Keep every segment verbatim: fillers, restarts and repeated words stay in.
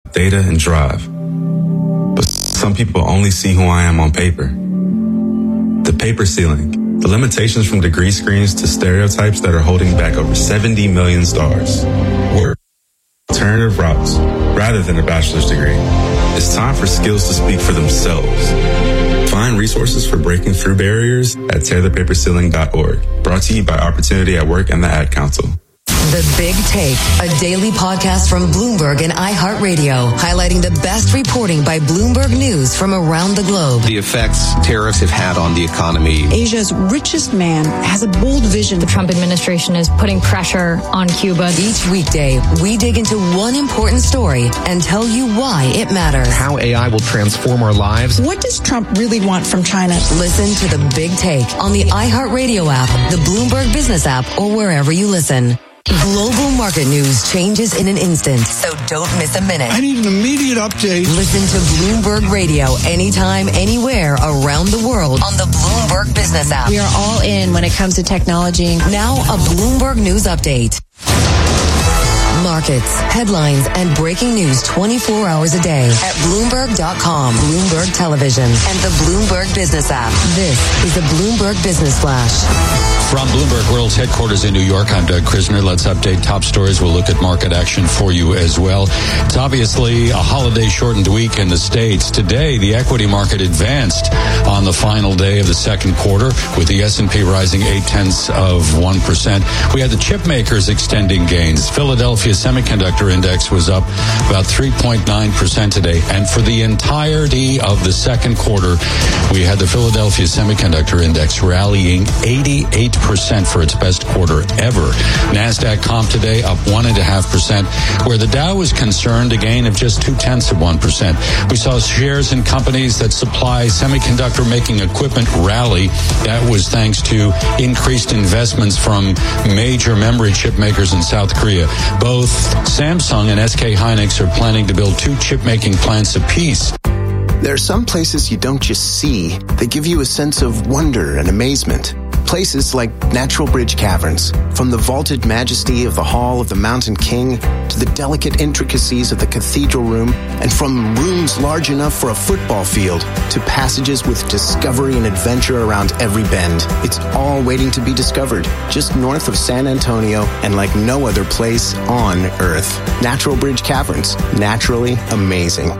data, and drive. But some people only see who I am on paper. The paper ceiling, the limitations from degree screens to stereotypes that are holding back over seventy million stars. Work alternative routes rather than a bachelor's degree. It's time for skills to speak for themselves. Find resources for breaking through barriers at tear the paper ceiling dot org. Brought to you by Opportunity at Work and the Ad Council. The Big Take, a daily podcast from Bloomberg and iHeartRadio, highlighting the best reporting by Bloomberg News from around the globe. The effects tariffs have had on the economy. Asia's richest man has a bold vision. The Trump administration is putting pressure on Cuba. Each weekday, we dig into one important story and tell you why it matters. How A I will transform our lives. What does Trump really want from China? Listen to The Big Take on the iHeartRadio app, the Bloomberg Business app, or wherever you listen. Global market news changes in an instant, so don't miss a minute. I need an immediate update. Listen to Bloomberg Radio anytime, anywhere around the world on the Bloomberg Business app. We are all in when it comes to technology. Now a Bloomberg News update. Markets, headlines, and breaking news twenty-four hours a day at Bloomberg dot com, Bloomberg Television, and the Bloomberg Business app. This is the Bloomberg Business Flash. From Bloomberg World's headquarters in New York, I'm Doug Krisner. Let's update top stories. We'll look at market action for you as well. It's obviously a holiday-shortened week in the States. Today, the equity market advanced on the final day of the second quarter, with the S and P rising eight-tenths of one percent. We had the chip makers extending gains. Philadelphia Semiconductor Index was up about three point nine percent today. And for the entirety of the second quarter, we had the Philadelphia Semiconductor Index rallying eighty-eight percent for its best quarter ever. NASDAQ comp today up one point five percent, where the Dow was concerned, a gain of just two-tenths of one percent. We saw shares in companies that supply semiconductor making equipment rally. That was thanks to increased investments from major memory chip makers in South Korea. Both Samsung and S K Hynix are planning to build two chip-making plants apiece. There are some places you don't just see. They give you a sense of wonder and amazement. Places like Natural Bridge Caverns. From the vaulted majesty of the Hall of the Mountain King to the delicate intricacies of the cathedral room, and from rooms large enough for a football field to passages with discovery and adventure around every bend. It's all waiting to be discovered, just north of San Antonio and like no other place on Earth. Natural Bridge Caverns. Naturally amazing.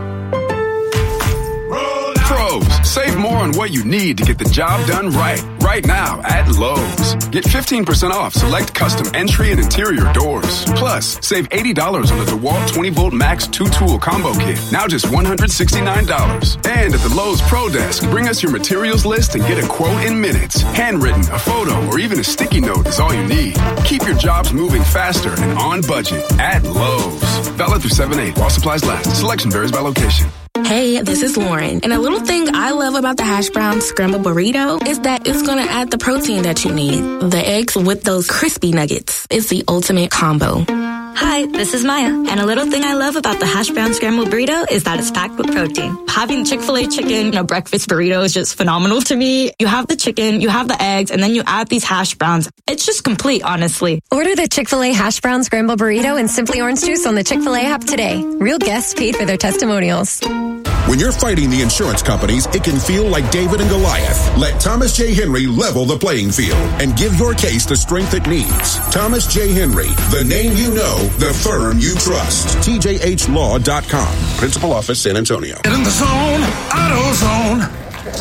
Save more on what you need to get the job done right. Right now at Lowe's. Get fifteen percent off select custom entry and interior doors. Plus, save eighty dollars on the DeWalt twenty volt Max two-tool combo kit. Now just one hundred sixty-nine dollars. And at the Lowe's Pro Desk, bring us your materials list and get a quote in minutes. Handwritten, a photo, or even a sticky note is all you need. Keep your jobs moving faster and on budget at Lowe's. Valid through seven eight while supplies last. Selection varies by location. Hey, this is Lauren. And a little thing I love about the hash brown scrambled burrito is that it's going to add the protein that you need. The eggs with those crispy nuggets. It's the ultimate combo. Hi, this is Maya. And a little thing I love about the hash brown scrambled burrito is that it's packed with protein. Having Chick-fil-A chicken in a breakfast burrito is just phenomenal to me. You have the chicken, you have the eggs, and then you add these hash browns. It's just complete, honestly. Order the Chick-fil-A hash brown scrambled burrito and Simply Orange Juice on the Chick-fil-A app today. Real guests paid for their testimonials. When you're fighting the insurance companies, it can feel like David and Goliath. Let Thomas J. Henry level the playing field and give your case the strength it needs. Thomas J. Henry, the name you know, the firm you trust. T J H law dot com. Principal Office, San Antonio. Get in the zone, AutoZone.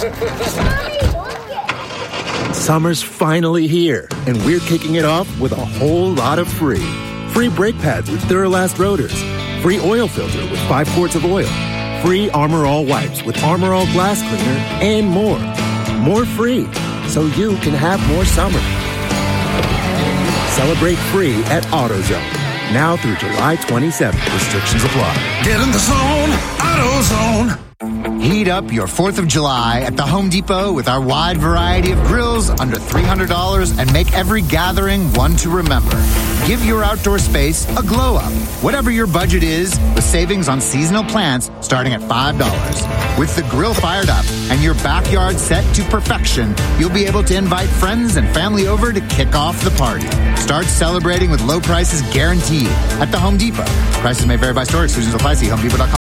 Summer's finally here, and we're kicking it off with a whole lot of free. Free brake pads with Duralast rotors. Free oil filter with five quarts of oil. Free Armor All wipes with Armor All glass cleaner, and more. More free, so you can have more summer. Celebrate free at AutoZone. Now through July twenty-seventh. Restrictions apply. Get in the zone, AutoZone. Heat up your fourth of July at the Home Depot with our wide variety of grills under three hundred dollars and make every gathering one to remember. Give your outdoor space a glow up. Whatever your budget is, with savings on seasonal plants starting at five dollars. With the grill fired up and your backyard set to perfection, you'll be able to invite friends and family over to kick off the party. Start celebrating with low prices guaranteed at the Home Depot. Prices may vary by store. Exclusions apply. See home depot dot com.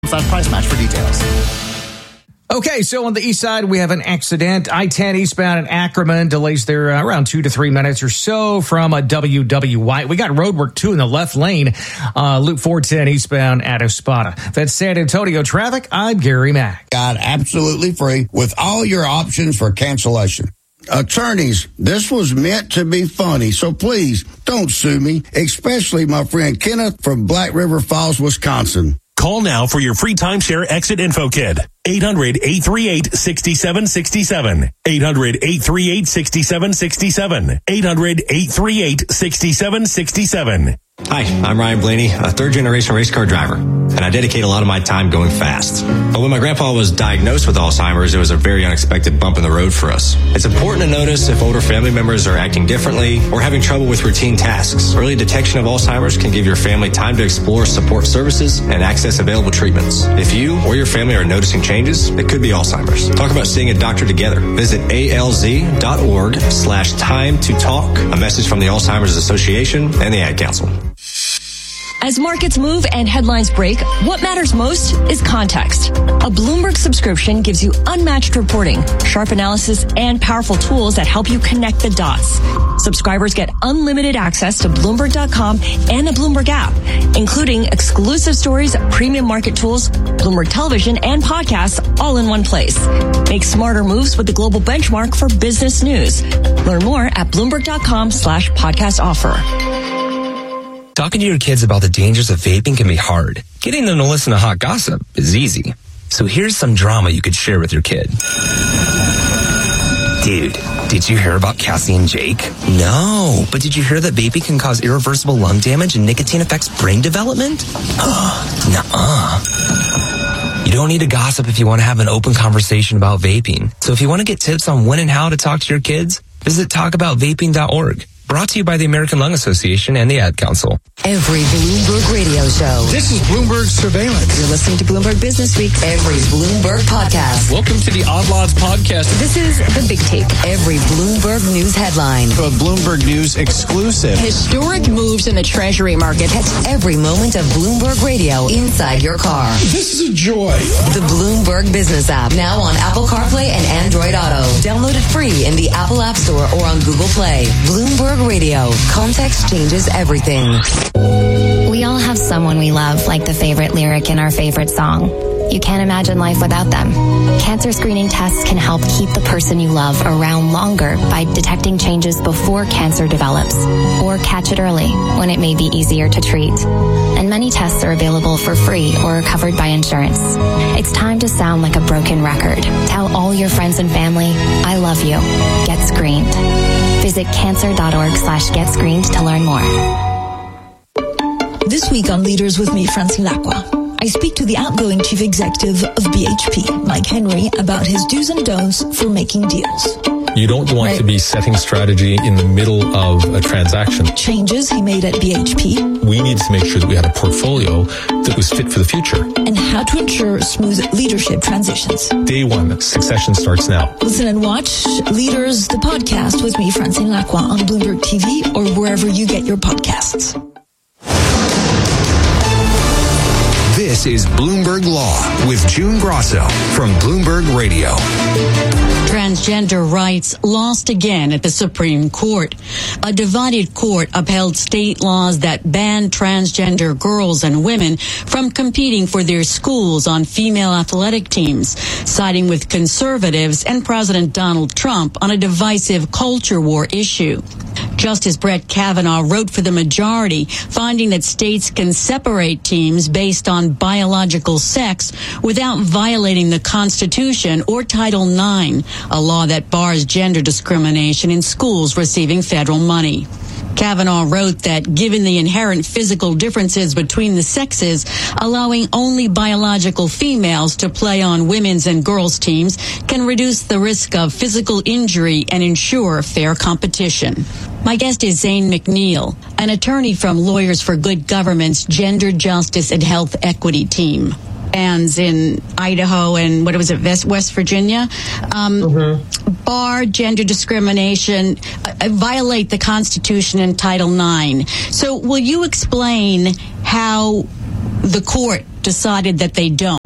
slash price match for details. Okay, so on the east side, we have an accident. I ten eastbound in Ackerman delays there uh, around two to three minutes or so from a W W White. We got roadwork too in the left lane, uh, Loop four ten eastbound at Espada. That's San Antonio traffic. I'm Gary Mack. Got absolutely free with all your options for cancellation. Attorneys, this was meant to be funny, so please don't sue me, especially my friend Kenneth from Black River Falls, Wisconsin. Call now for your free timeshare exit info kit. eight hundred, eight three eight, six seven six seven. eight hundred, eight three eight, six seven six seven. eight hundred, eight three eight, six seven six seven. Hi, I'm Ryan Blaney, a third-generation race car driver, and I dedicate a lot of my time going fast. But when my grandpa was diagnosed with Alzheimer's, it was a very unexpected bump in the road for us. It's important to notice if older family members are acting differently or having trouble with routine tasks. Early detection of Alzheimer's can give your family time to explore support services and access available treatments. If you or your family are noticing changes, it could be Alzheimer's. Talk about seeing a doctor together. Visit alz.org slash time to talk. A message from the Alzheimer's Association and the Ad Council. As markets move and headlines break, what matters most is context. A Bloomberg subscription gives you unmatched reporting, sharp analysis, and powerful tools that help you connect the dots. Subscribers get unlimited access to Bloomberg dot com and the Bloomberg app, including exclusive stories, premium market tools, Bloomberg television, and podcasts all in one place. Make smarter moves with the global benchmark for business news. Learn more at Bloomberg dot com slash podcast offer. Talking to your kids about the dangers of vaping can be hard. Getting them to listen to hot gossip is easy. So here's some drama you could share with your kid. Dude, did you hear about Cassie and Jake? No, but did you hear that vaping can cause irreversible lung damage and nicotine affects brain development? Nuh-uh. You don't need to gossip if you want to have an open conversation about vaping. So if you want to get tips on when and how to talk to your kids, visit talk about vaping dot org. Brought to you by the American Lung Association and the Ad Council. Every Bloomberg radio show. This is Bloomberg Surveillance. You're listening to Bloomberg Business Week. Every Bloomberg podcast. Welcome to the Odd Lots podcast. This is The Big Take. Every Bloomberg news headline. A Bloomberg News exclusive. Historic moves in the Treasury market. Catch every moment of Bloomberg radio inside your car. This is a joy. The Bloomberg Business app. Now on Apple CarPlay and Android Auto. Download it free in the Apple App Store or on Google Play. Bloomberg Radio. Context changes everything. We all have someone we love, like the favorite lyric in our favorite song. You can't imagine life without them. Cancer screening tests can help keep the person you love around longer by detecting changes before cancer develops, or catch it early when it may be easier to treat. And many tests are available for free or covered by insurance. It's time to sound like a broken record. Tell all your friends and family, I love you. Get screened. Visit cancer.org slash get screened to learn more. This week on Leaders with me, Francine Lacqua, I speak to the outgoing chief executive of B H P, Mike Henry, about his do's and don'ts for making deals. You don't want right. to be setting strategy in the middle of a transaction. Changes he made at B H P. We needed to make sure that we had a portfolio that was fit for the future. And how to ensure smooth leadership transitions. Day one, succession starts now. Listen and watch Leaders, the podcast with me, Francine Lacqua, on Bloomberg T V or wherever you get your podcasts. This is Bloomberg Law with June Grosso from Bloomberg Radio. Transgender rights lost again at the Supreme Court. A divided court upheld state laws that ban transgender girls and women from competing for their schools on female athletic teams, siding with conservatives and President Donald Trump on a divisive culture war issue. Justice Brett Kavanaugh wrote for the majority, finding that states can separate teams based on biological sex without violating the Constitution or Title nine, a law that bars gender discrimination in schools receiving federal money. Kavanaugh wrote that given the inherent physical differences between the sexes, allowing only biological females to play on women's and girls' teams can reduce the risk of physical injury and ensure fair competition. My guest is Zane McNeil, an attorney from Lawyers for Good Government's Gender Justice and Health Equity team. Bans in Idaho and what was it, West Virginia, um, mm-hmm. bar gender discrimination, uh, violate the Constitution and Title nine. So will you explain how the court decided that they don't?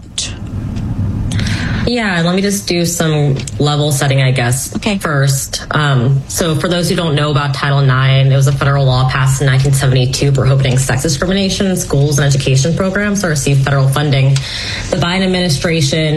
Yeah, let me just do some level setting, I guess, okay. first. Um, so for those who don't know about Title nine, it was a federal law passed in nineteen seventy-two prohibiting sex discrimination in schools and education programs that receive federal funding. The Biden administration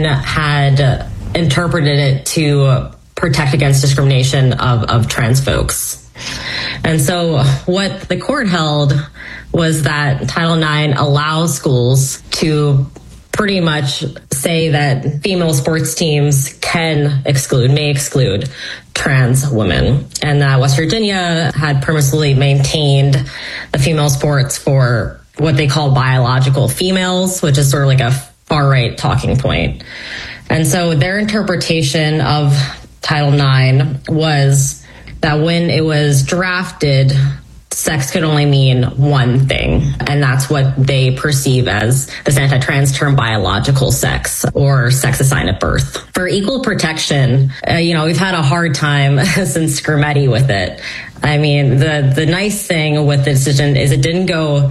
had interpreted it to protect against discrimination of, of trans folks. And so what the court held was that Title nine allows schools to pretty much say that female sports teams can exclude, may exclude trans women. And that West Virginia had permissibly maintained the female sports for what they call biological females, which is sort of like a far-right talking point. And so their interpretation of Title nine was that when it was drafted, sex could only mean one thing, and that's what they perceive as this anti-trans term biological sex or sex assigned at birth. For equal protection, uh, you know, we've had a hard time since Scarametti with it. I mean, the, the nice thing with the decision is it didn't go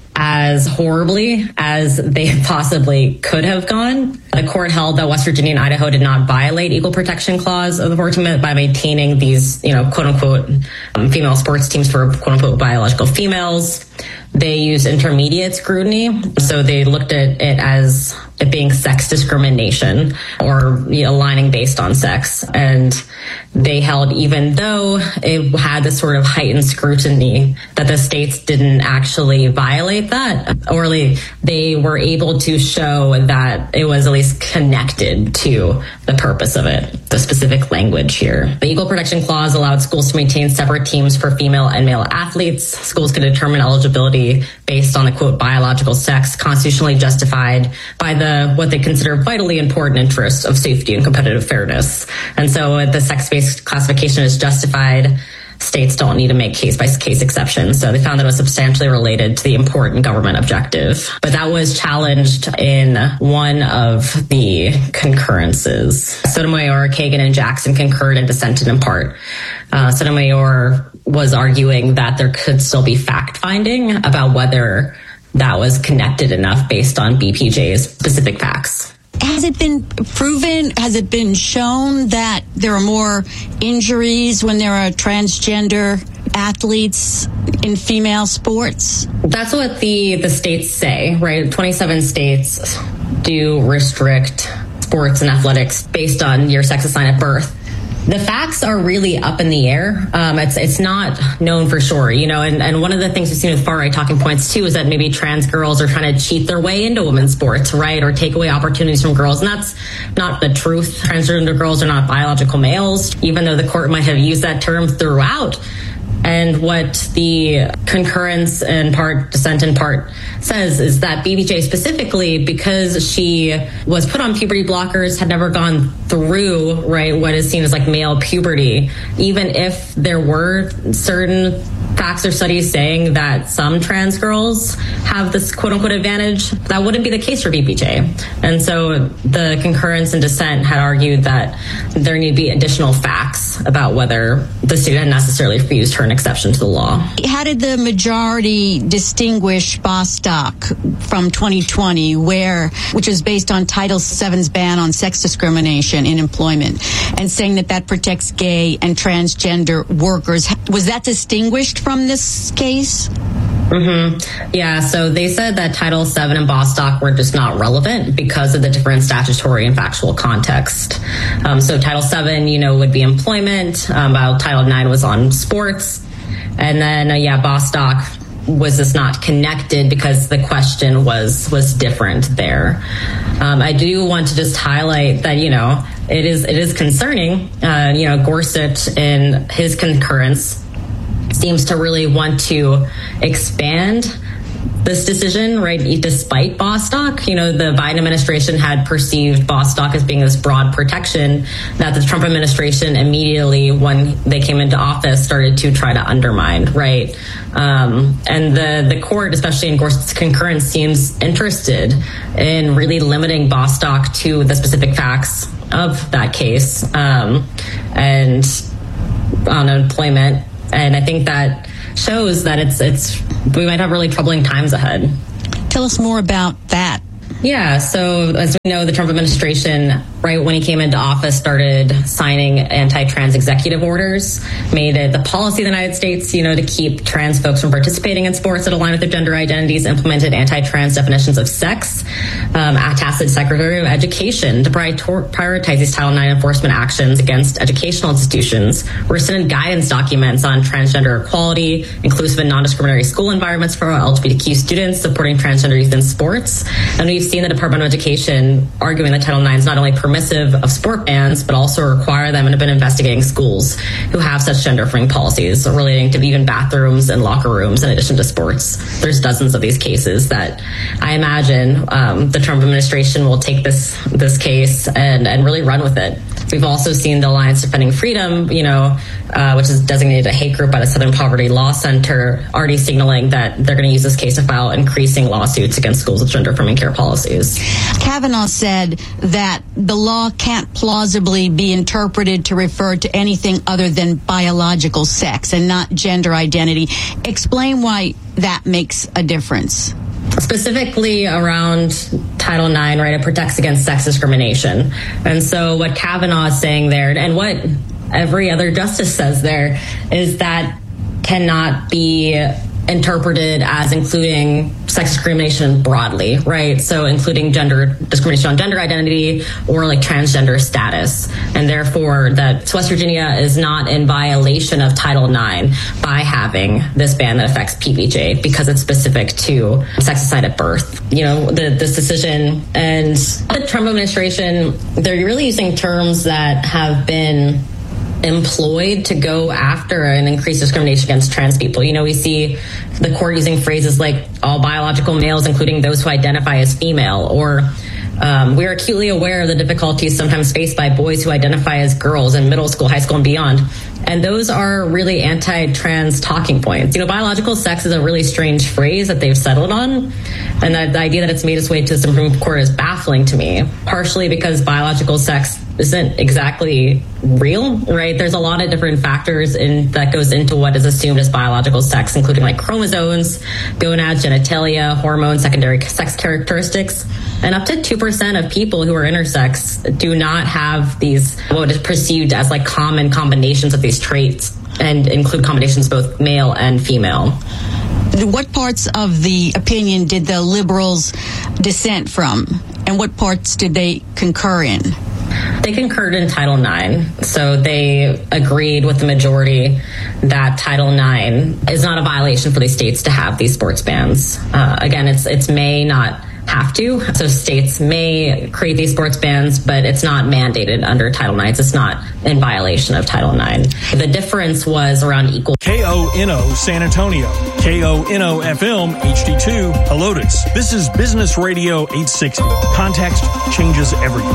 as horribly as they possibly could have gone. The court held that West Virginia and Idaho did not violate equal protection clause of the fourteenth Amendment by maintaining these, you know, quote unquote, um, female sports teams for quote unquote biological females. They used intermediate scrutiny. So they looked at it as it being sex discrimination or, you know, aligning based on sex. And they held, even though it had this sort of heightened scrutiny, that the states didn't actually violate that, or they were able to show that it was at least connected to the purpose of it, the specific language here. The Equal Protection Clause allowed schools to maintain separate teams for female and male athletes. Schools could determine eligibility based on the quote biological sex, constitutionally justified by the what they consider vitally important interests of safety and competitive fairness. And so the sex-based classification is justified. States don't need to make case-by-case exceptions. So they found that it was substantially related to the important government objective. But that was challenged in one of the concurrences. Sotomayor, Kagan, and Jackson concurred and dissented in part. Uh, Sotomayor was arguing that there could still be fact-finding about whether that was connected enough based on B P J's specific facts. Has it been proven, has it been shown that there are more injuries when there are transgender athletes in female sports? That's what the, the states say, right? twenty-seven states do restrict sports and athletics based on your sex assigned at birth. The facts are really up in the air. Um, it's it's not known for sure, you know, and, and one of the things we've seen with far-right talking points, too, is that maybe trans girls are trying to cheat their way into women's sports, right, or take away opportunities from girls, and that's not the truth. Transgender girls are not biological males, even though the court might have used that term throughout. And what the concurrence in part, dissent in part, says is that B B J specifically, because she was put on puberty blockers, had never gone through, right, what is seen as like male puberty, even if there were certain facts or studies saying that some trans girls have this quote-unquote advantage, that wouldn't be the case for B B J. And so the concurrence and dissent had argued that there need to be additional facts about whether the state had necessarily refused her an exception to the law. How did the majority distinguish Bostock from twenty twenty, where, which is based on Title seven's ban on sex discrimination in employment, and saying that that protects gay and transgender workers? Was that distinguished from this case? Mm-hmm. Yeah, so they said that Title seven and Bostock were just not relevant because of the different statutory and factual context. Um, so Title seven, you know, would be employment, um, while Title nine was on sports. And then, uh, yeah, Bostock was just not connected because the question was was different there. Um, I do want to just highlight that, you know, it is it is concerning. Uh, you know, Gorsuch in his concurrence seems to really want to expand this decision, right, despite Bostock. You know, the Biden administration had perceived Bostock as being this broad protection that the Trump administration immediately, when they came into office, started to try to undermine, right? Um, and the, the court, especially in Gorsuch's concurrence, seems interested in really limiting Bostock to the specific facts of that case um, and on employment. And I think that shows that it's it's we might have really troubling times ahead. Tell us more about that. Yeah, so as we know, the Trump administration, right when he came into office, started signing anti-trans executive orders, made it the policy of the United States, you know, to keep trans folks from participating in sports that align with their gender identities, implemented anti-trans definitions of sex, um, tasked the Secretary of Education to prioritize these Title nine enforcement actions against educational institutions, rescinded guidance documents on transgender equality, inclusive and non-discriminatory school environments for L G B T Q students, supporting transgender youth in sports. And we've seen the Department of Education arguing that Title nine is not only permissive of sport bans, but also require them and have been investigating schools who have such gender-affirming policies relating to even bathrooms and locker rooms in addition to sports. There's dozens of these cases that I imagine um, the Trump administration will take this this case and, and really run with it. We've also seen the Alliance Defending Freedom, you know, uh, which is designated a hate group by the Southern Poverty Law Center, already signaling that they're going to use this case to file increasing lawsuits against schools with gender-affirming care policies. Kavanaugh said that the law can't plausibly be interpreted to refer to anything other than biological sex and not gender identity. Explain why that makes a difference. Specifically around Title nine, right, it protects against sex discrimination. And so what Kavanaugh is saying there, and what every other justice says there, is that cannot be interpreted as including sex discrimination broadly, right? So including gender discrimination on gender identity or like transgender status. And therefore that West Virginia is not in violation of Title nine by having this ban that affects P B J because it's specific to sex assigned at birth. You know, the, this decision and the Trump administration, they're really using terms that have been employed to go after and increase discrimination against trans people. You know, we see the court using phrases like all biological males, including those who identify as female, or um, we are acutely aware of the difficulties sometimes faced by boys who identify as girls in middle school, high school, and beyond. And those are really anti-trans talking points. You know, biological sex is a really strange phrase that they've settled on. And the, the idea that it's made its way to the Supreme Court is baffling to me, partially because biological sex isn't exactly real, right? There's a lot of different factors in that goes into what is assumed as biological sex, including like chromosomes, gonads, genitalia, hormones, secondary sex characteristics. And up to two percent of people who are intersex do not have these, what is perceived as like common combinations of these traits, and include combinations both male and female. What parts of the opinion did the liberals dissent from, and what parts did they concur in? They concurred in Title nine. So they agreed with the majority that Title nine is not a violation for these states to have these sports bans. Uh, again, it's it's may not have to. So states may create these sports bans, but it's not mandated under Title nine. It's not in violation of Title nine. The difference was around equal. K O N O San Antonio, K O N O F M H D two Helotes. This is Business Radio eight sixty. Context changes everything.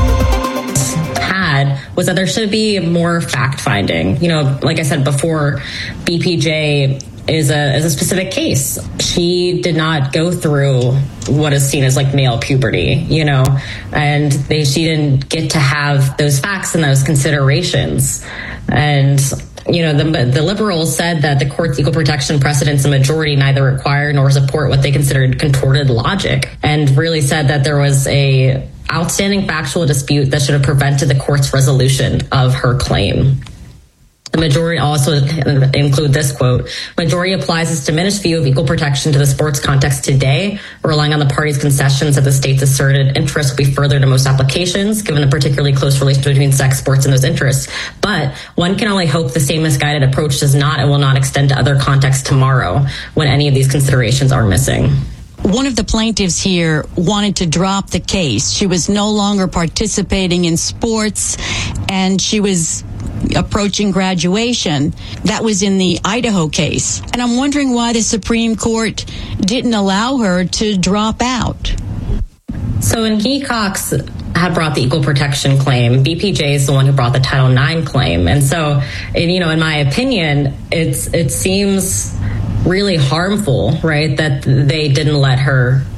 Had was that there should be more fact finding. You know, like I said before, B P J is a is a specific case. She did not go through what is seen as like male puberty, you know, and they she didn't get to have those facts and those considerations. And you know, the the liberals said that the court's equal protection precedents, the majority neither require nor support what they considered contorted logic, and really said that there was a outstanding factual dispute that should have prevented the court's resolution of her claim. The majority also include this quote: majority applies its diminished view of equal protection to the sports context today, relying on the parties' concessions that the state's asserted interests will be furthered in most applications, given the particularly close relationship between sex, sports, and those interests. But one can only hope the same misguided approach does not and will not extend to other contexts tomorrow when any of these considerations are missing. One of the plaintiffs here wanted to drop the case. She was no longer participating in sports, and she was approaching graduation. That was in the Idaho case. And I'm wondering why the Supreme Court didn't allow her to drop out. So when Key Cox had brought the equal protection claim, B P J is the one who brought the Title nine claim. And so, and, you know, in my opinion, it's it seems really harmful, right, that they didn't let her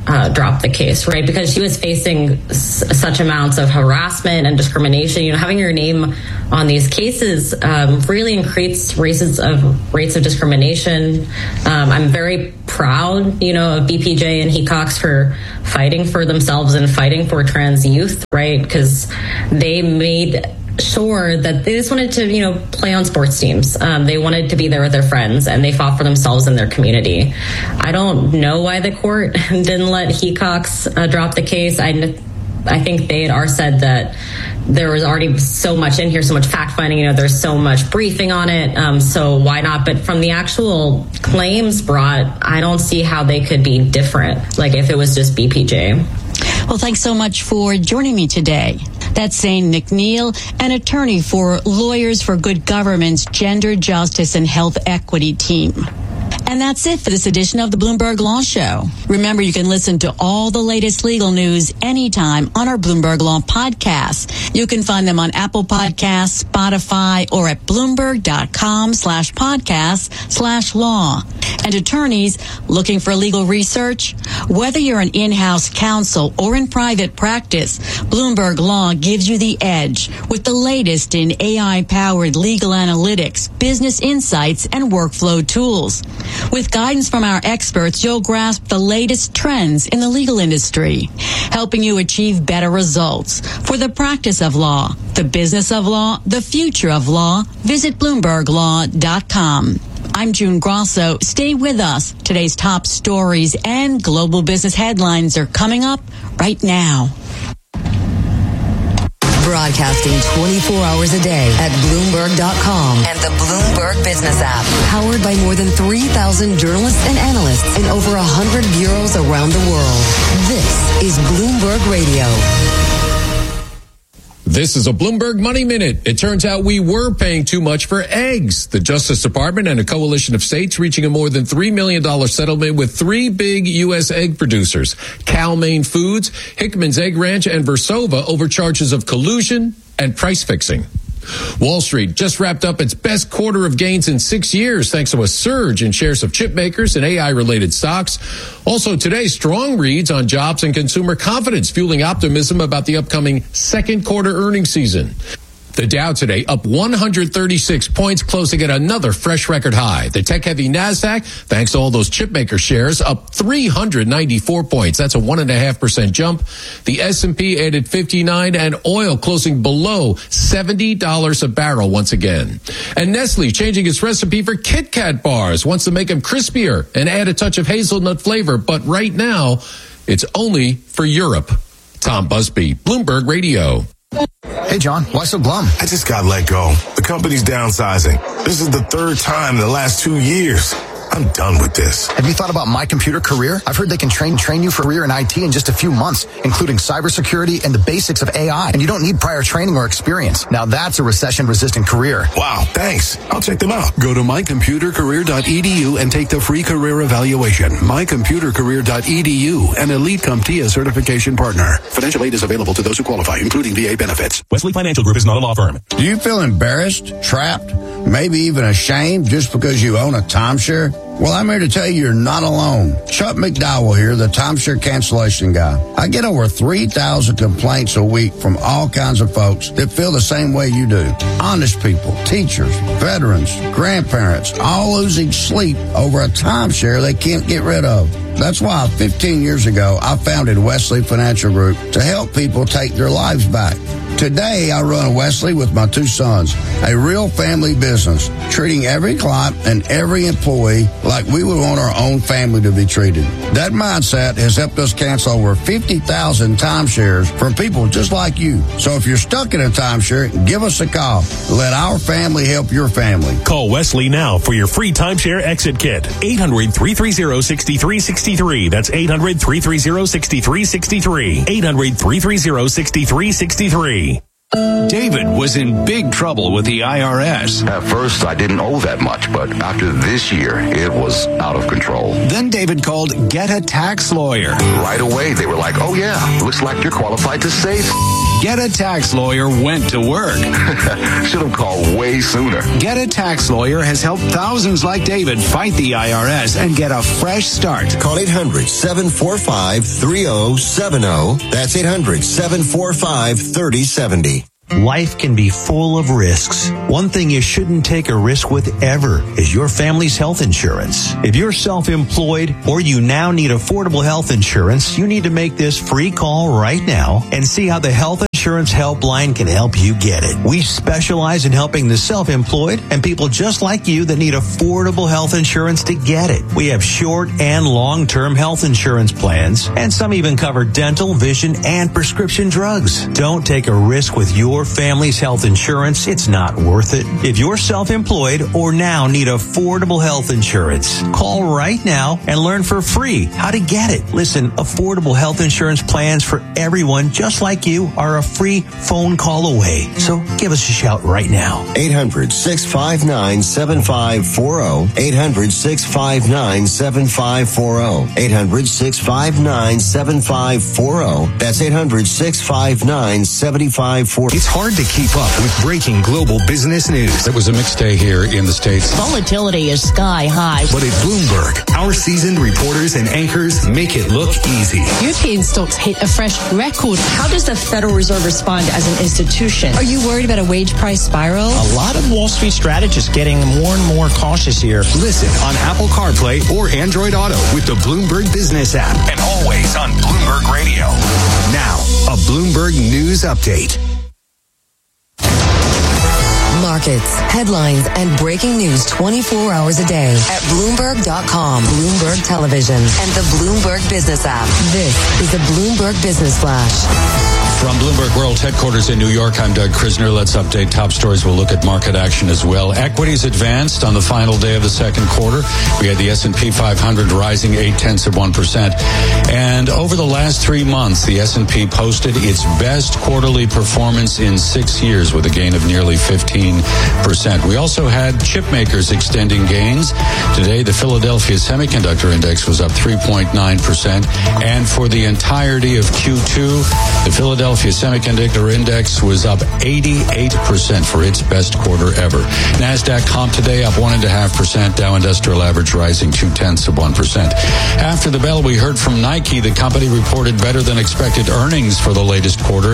uh, drop the case, right? Because she was facing s- such amounts of harassment and discrimination. You know, having your name on these cases um, really increased rates of rates of discrimination. Um, I'm very proud, you know, of B P J and Hecox for fighting for themselves and fighting for trans youth, right? Because they made sure that they just wanted to, you know, play on sports teams. Um, they wanted to be there with their friends, and they fought for themselves and their community. I don't know why the court didn't let Hecox uh, drop the case. I, I think they had already said that there was already so much in here, so much fact finding, you know, there's so much briefing on it. Um, so why not? But from the actual claims brought, I don't see how they could be different. Like if it was just B P J. Well, thanks so much for joining me today. That's Zane McNeil, an attorney for Lawyers for Good Government's Gender Justice and Health Equity team. And that's it for this edition of the Bloomberg Law Show. Remember, you can listen to all the latest legal news anytime on our Bloomberg Law podcasts. You can find them on Apple Podcasts, Spotify, or at Bloomberg.com slash podcast slash law. And attorneys looking for legal research? Whether you're an in-house counsel or in private practice, Bloomberg Law gives you the edge with the latest in A I-powered legal analytics, business insights, and workflow tools. With guidance from our experts, you'll grasp the latest trends in the legal industry, helping you achieve better results for the practice of law, the business of law, the future of law. Visit Bloomberg Law dot com. I'm June Grosso. Stay with us. Today's top stories and global business headlines are coming up right now. Broadcasting twenty-four hours a day at Bloomberg dot com and the Bloomberg Business app. Powered by more than three thousand journalists and analysts in over one hundred bureaus around the world. This is Bloomberg Radio. This is a Bloomberg Money Minute. It turns out we were paying too much for eggs. The Justice Department and a coalition of states reaching a more than three million dollars settlement with three big U S egg producers, Cal-Maine Foods, Hickman's Egg Ranch, and Versova over charges of collusion and price fixing. Wall Street just wrapped up its best quarter of gains in six years thanks to a surge in shares of chip makers and A I-related stocks. Also today, strong reads on jobs and consumer confidence, fueling optimism about the upcoming second quarter earnings season. The Dow today up one hundred thirty-six points, closing at another fresh record high. The tech-heavy NASDAQ, thanks to all those chipmaker shares, up three hundred ninety-four points. That's a one point five percent jump. The S and P added fifty-nine, and oil closing below seventy dollars a barrel once again. And Nestle changing its recipe for Kit Kat bars, wants to make them crispier and add a touch of hazelnut flavor. But right now, it's only for Europe. Tom Busby, Bloomberg Radio. Hey, John, why so glum? I just got let go. The company's downsizing. This is the third time in the last two years. I'm done with this. Have you thought about My Computer Career? I've heard they can train train you for a career in I T in just a few months, including cybersecurity and the basics of A I. And you don't need prior training or experience. Now that's a recession-resistant career. Wow, thanks. I'll check them out. Go to my computer career dot e d u and take the free career evaluation. my computer career dot e d u, an Elite CompTIA certification partner. Financial aid is available to those who qualify, including V A benefits. Wesley Financial Group is not a law firm. Do you feel embarrassed, trapped, maybe even ashamed just because you own a timeshare? Well, I'm here to tell you you're not alone. Chuck McDowell here, the timeshare cancellation guy. I get over three thousand complaints a week from all kinds of folks that feel the same way you do. Honest people, teachers, veterans, grandparents, all losing sleep over a timeshare they can't get rid of. That's why fifteen years ago, I founded Wesley Financial Group to help people take their lives back. Today, I run Wesley with my two sons, a real family business, treating every client and every employee like we would want our own family to be treated. That mindset has helped us cancel over fifty thousand timeshares from people just like you. So if you're stuck in a timeshare, give us a call. Let our family help your family. Call Wesley now for your free timeshare exit kit. eight hundred, three three zero, six three six three. That's eight hundred, three three zero, six three six three. eight hundred, three three zero, six three six three. David was in big trouble with the I R S. At first, I didn't owe that much, but after this year, it was out of control. Then David called Get a Tax Lawyer. Right away, they were like, oh yeah, looks like you're qualified to save. Get a Tax Lawyer went to work. Should have called way sooner. Get a Tax Lawyer has helped thousands like David fight the I R S and get a fresh start. Call eight hundred, seven four five, three oh seven oh. That's eight hundred, seven four five, three oh seven oh. Life can be full of risks. One thing you shouldn't take a risk with ever is your family's health insurance. If you're self-employed or you now need affordable health insurance, you need to make this free call right now and see how the Health Insurance Helpline can help you get it. We specialize in helping the self-employed and people just like you that need affordable health insurance to get it. We have short and long-term health insurance plans, and some even cover dental, vision, and prescription drugs. Don't take a risk with your family's health insurance. It's not worth it. If you're self-employed or now need affordable health insurance, call right now and learn for free how to get it. Listen, affordable health insurance plans for everyone just like you are a free phone call away. So give us a shout right now. eight hundred, six five nine, seven five four oh. eight hundred, six five nine, seven five four oh. eight hundred, six five nine, seven five four oh. That's eight hundred, six five nine, seven five four oh. It's hard to keep up with breaking global business news. It was a mixed day here in the States. Volatility is sky high. But at Bloomberg, our seasoned reporters and anchors make it look easy. European stocks hit a fresh record. How does the Federal Reserve respond as an institution? Are you worried about a wage price spiral? A lot of Wall Street strategists getting more and more cautious here. Listen on Apple CarPlay or Android Auto with the Bloomberg Business app. And always on Bloomberg Radio. Now, a Bloomberg News Update. Markets, headlines, and breaking news twenty-four hours a day at Bloomberg dot com, Bloomberg Television, and the Bloomberg Business app. This is the Bloomberg Business Flash. From Bloomberg World Headquarters in New York, I'm Doug Krisner. Let's update top stories. We'll look at market action as well. Equities advanced on the final day of the second quarter. We had the S and P five hundred rising eight-tenths of one percent. And over the last three months, the S and P posted its best quarterly performance in six years with a gain of nearly fifteen percent. We also had chip makers extending gains. Today, the Philadelphia Semiconductor Index was up three point nine percent. And for the entirety of Q two, the Philadelphia Semiconductor Index was up eighty-eight percent for its best quarter ever. NASDAQ comp today up one point five percent. Dow Industrial Average rising two-tenths of one percent. After the bell, we heard from Nike. The company reported better than expected earnings for the latest quarter.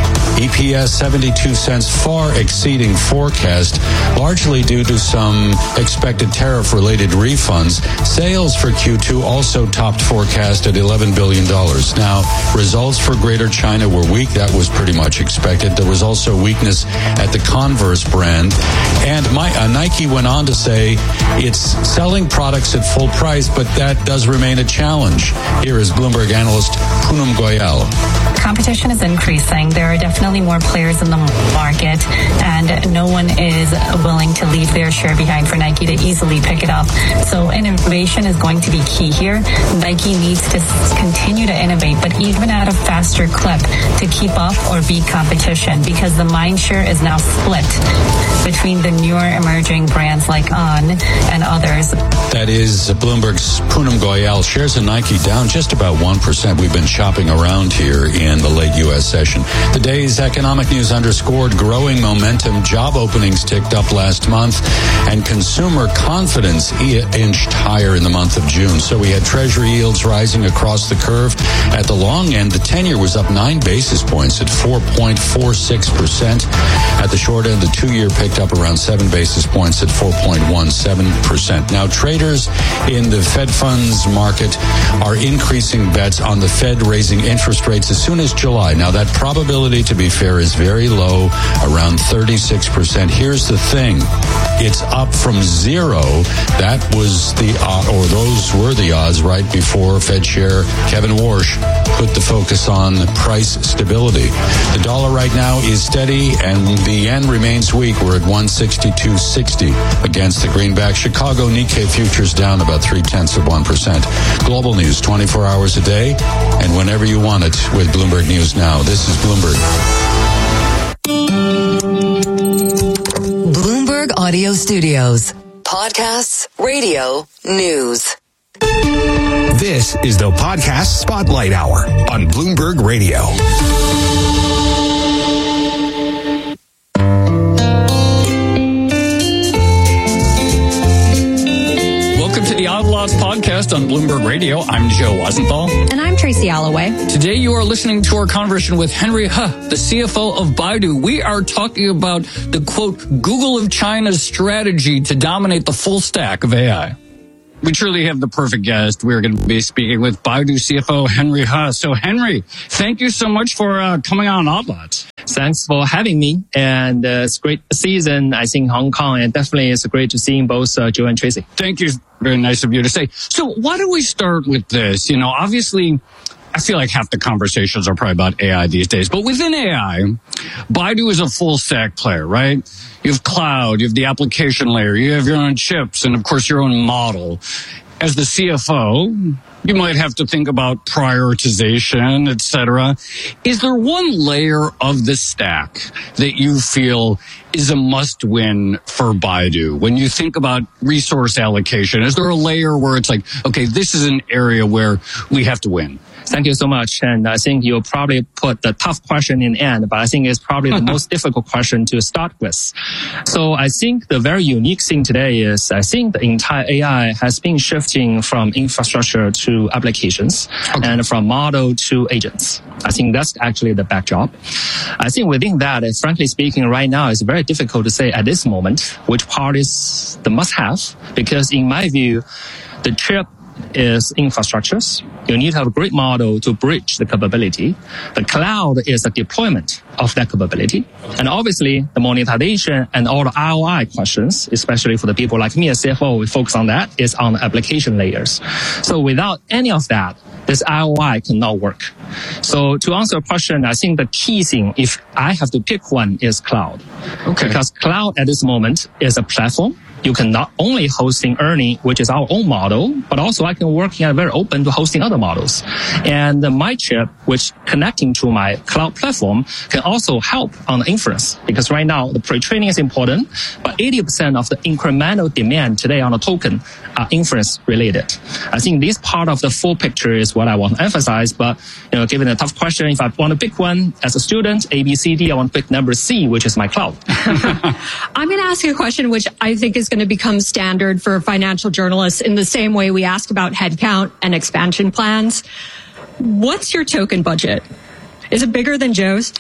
E P S seventy-two cents, far exceeding forecast, largely due to some expected tariff-related refunds. Sales for Q two also topped forecast at eleven billion dollars. Now, results for Greater China were weak. That was pretty much expected. There was also weakness at the Converse brand. And my, uh, Nike went on to say it's selling products at full price, but that does remain a challenge. Here is Bloomberg analyst Poonam Goyal. Competition is increasing. There are definitely more players in the market, and no one is willing to leave their share behind for Nike to easily pick it up. So innovation is going to be key here. Nike needs to continue to innovate, but even at a faster clip to keep up or beat competition, because the mind share is now split between the newer emerging brands like On and others. That is Bloomberg's Poonam Goyal. Shares in Nike down just about one percent. We've been shopping around here in the late U S session. The day's economic news underscored growing momentum. Job openings ticked up last month, and consumer confidence inched higher in the month of June. So we had Treasury yields rising across the curve. At the long end, the ten-year was up nine basis points at four point four six percent. At the short end, the two-year picked up around seven basis points at four point one seven percent. Now, traders in the Fed funds market are increasing bets on the Fed raising interest rates as soon as July. Now, that probability, to be fair, is very low, around thirty-six percent. Here's the thing. It's up from zero. That was the, uh, or those were the odds right before Fed Chair Kevin Warsh put the focus on price stability. The dollar right now is steady, and the yen remains weak. We're at one sixty-two sixty against the greenback. Chicago Nikkei futures down about three-tenths of one percent. Global news twenty-four hours a day, and whenever you want it with Bloomberg News Now. This is Bloomberg. Bloomberg Audio Studios. Podcasts, radio, news. This is the Podcast Spotlight Hour on Bloomberg Radio. Welcome to the Outlaws Podcast on Bloomberg Radio. I'm Joe Weisenthal. And I'm Tracy Alloway. Today you are listening to our conversation with Henry He, the C F O of Baidu. We are talking about the, quote, Google of China's strategy to dominate the full stack of A I. We truly have the perfect guest. We're going to be speaking with Baidu C F O Henry He. So, Henry, thank you so much for uh, coming on Outlaws. Thanks for having me. And uh, it's great season, I think, Hong Kong. And definitely it's great to see both uh, Joe and Tracy. Thank you. Very nice of you to say. So why don't we start with this? You know, obviously, I feel like half the conversations are probably about A I these days. But within A I, Baidu is a full stack player, right? You have cloud, you have the application layer, you have your own chips, and of course your own model. As the C F O, you might have to think about prioritization, et cetera. Is there one layer of the stack that you feel is a must-win for Baidu? When you think about resource allocation, is there a layer where it's like, okay, this is an area where we have to win? Thank you so much. And I think you'll probably put the tough question in the end, but I think it's probably the most difficult question to start with. So I think the very unique thing today is I think the entire A I has been shifting from infrastructure to applications okay. and from model to agents. I think that's actually the backdrop. I think within that, frankly speaking, right now, it's very difficult to say at this moment which part is the must-have, because in my view, the chip is infrastructures. You need to have a great model to bridge the capability. The cloud is a deployment of that capability. And obviously, the monetization and all the R O I questions, especially for the people like me as C F O, we focus on that, is on the application layers. So without any of that, this R O I cannot work. So to answer your question, I think the key thing, if I have to pick one, is cloud. Okay. Because cloud at this moment is a platform. You can not only hosting Ernie, which is our own model, but also I can work in very open to hosting other models. And my chip, which connecting to my cloud platform, can also help on the inference. Because right now, the pre-training is important, but eighty percent of the incremental demand today on a token are inference related. I think this part of the full picture is what I want to emphasize. But, you know, given a tough question, if I want to pick one as a student, A, B, C, D, I want to pick number C, which is my cloud. I'm going to ask you a question which I think is going to become standard for financial journalists in the same way we ask about headcount and expansion plans. What's your token budget? Is it bigger than Joe's?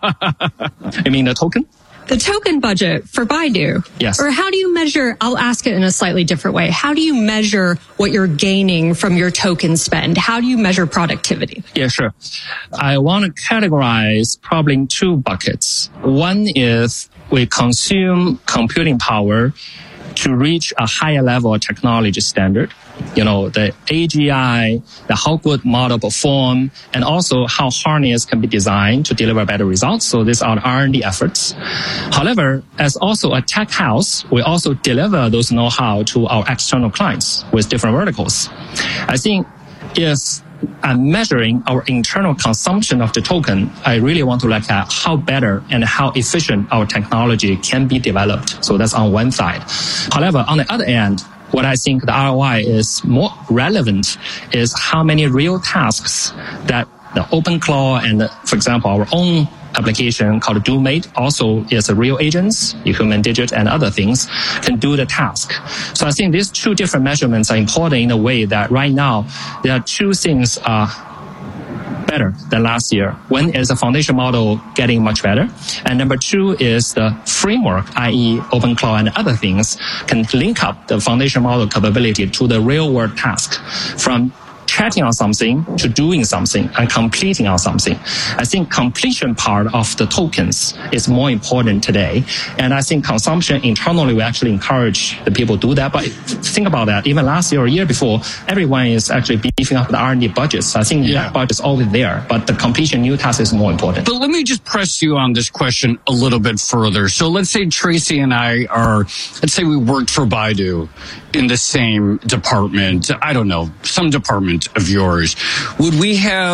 You mean the token? The token budget for Baidu. Yes. Or how do you measure, I'll ask it in a slightly different way. How do you measure what you're gaining from your token spend? How do you measure productivity? Yeah, sure. I want to categorize probably in two buckets. One is we consume computing power to reach a higher level of technology standard. You know, the A G I, the how good model perform, and also how harness can be designed to deliver better results. So these are R and D efforts. However, as also a tech house, we also deliver those know-how to our external clients with different verticals. I think if I'm measuring our internal consumption of the token, I really want to look at how better and how efficient our technology can be developed. So that's on one side. However, on the other end, what I think the R O I is more relevant is how many real tasks that the OpenClaw and, for example, our own application called DoMate also is a real agents, human digit, and other things can do the task. So I think these two different measurements are important in a way that right now there are two things are better than last year. One is the foundation model getting much better. And number two is the framework, that is OpenClaw and other things can link up the foundation model capability to the real world task from chatting on something to doing something and completing on something. I think completion part of the tokens is more important today. And I think consumption internally, we actually encourage the people to do that. But think about that. Even last year or year before, everyone is actually beefing up the R and D budgets. I think yeah. that budget is always there, but the completion new task is more important. But let me just press you on this question a little bit further. So let's say Tracy and I are, let's say we worked for Baidu in the same department, I don't know, some department of yours. Would we have